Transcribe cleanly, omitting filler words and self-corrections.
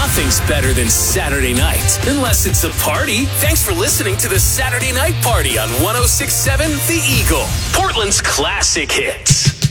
Nothing's better than Saturday night, unless it's a party. Thanks for listening to the Saturday Night Party on 106.7 The Eagle, Portland's classic hits.